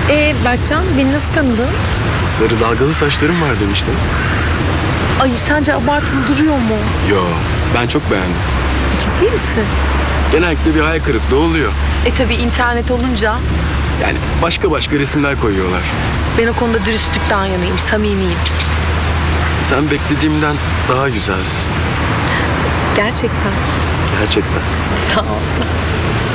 Berkcan, beni nasıl tanıdın? Sarı dalgalı saçlarım var demiştin. Ay, sence abartılı duruyor mu? Yo, ben çok beğendim. Ciddi misin? Genellikle bir hayal kırıklığı oluyor. Tabii internet olunca Yani başka resimler koyuyorlar. ben o konuda dürüstlükten yanayım, samimiyim. Sen beklediğimden daha güzelsin. Gerçekten. Gerçekten. Sağ ol.